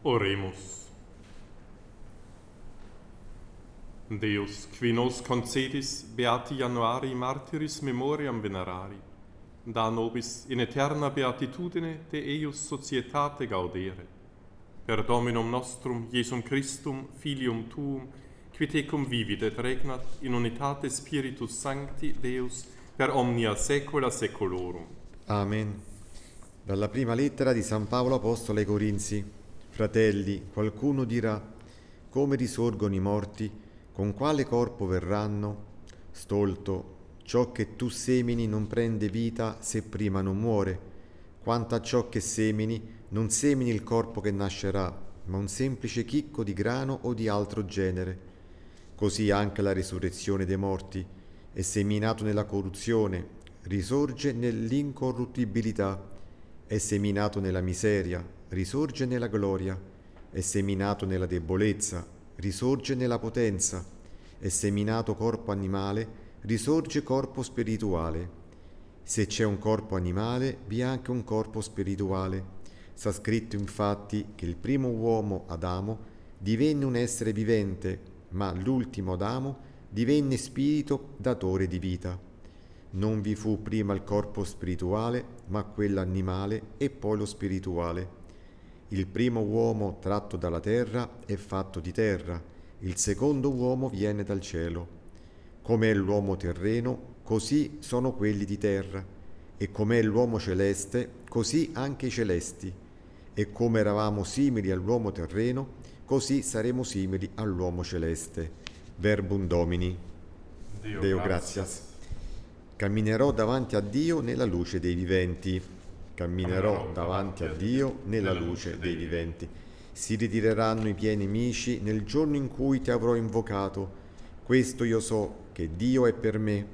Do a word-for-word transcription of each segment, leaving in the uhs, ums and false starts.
Oremus. Deus, qui nos concedis beati Januari martyris memoriam venerari, da nobis in eterna beatitudine de eius societate gaudere. Per Dominum nostrum, Iesum Christum, Filium Tuum, qui tecum vivit et regnat in unitate Spiritus Sancti, Deus, per omnia saecula saeculorum. Amen. Dalla prima lettera di San Paolo Apostolo ai Corinzi. Fratelli, qualcuno dirà: come risorgono i morti? Con quale corpo verranno? Stolto, ciò che tu semini non prende vita se prima non muore. Quanto a ciò che semini, non semini il corpo che nascerà, ma un semplice chicco di grano o di altro genere. Così anche la risurrezione dei morti è seminato nella corruzione, risorge nell'incorruttibilità, è seminato nella miseria, risorge nella gloria, è seminato nella debolezza, risorge nella potenza, è seminato corpo animale, risorge corpo spirituale. Se c'è un corpo animale, vi è anche un corpo spirituale. Sta scritto infatti che il primo uomo, Adamo, divenne un essere vivente, ma l'ultimo Adamo divenne spirito datore di vita. Non vi fu prima il corpo spirituale, ma quello animale e poi lo spirituale. Il primo uomo tratto dalla terra è fatto di terra, il secondo uomo viene dal cielo. Com'è l'uomo terreno, così sono quelli di terra, e com'è l'uomo celeste, così anche i celesti. E come eravamo simili all'uomo terreno, così saremo simili all'uomo celeste. Verbum Domini. Deo, Deo gratias. gratias. Camminerò davanti a Dio nella luce dei viventi. Camminerò davanti a Dio nella luce dei viventi. Si ritireranno i miei nemici nel giorno in cui ti avrò invocato. Questo io so, che Dio è per me.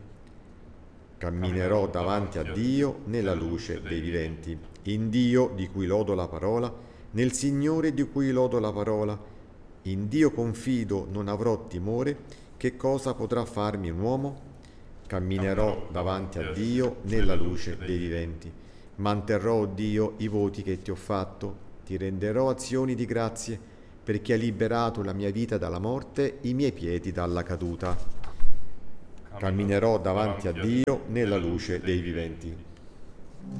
Camminerò davanti a Dio nella luce dei viventi. In Dio, di cui lodo la parola, nel Signore, di cui lodo la parola. In Dio confido, non avrò timore. Che cosa potrà farmi un uomo? Camminerò davanti a Dio nella luce dei viventi. Manterrò, o Dio, i voti che ti ho fatto. Ti renderò azioni di grazie, perché hai liberato la mia vita dalla morte, i miei piedi dalla caduta. Camminerò davanti a Dio nella luce dei viventi.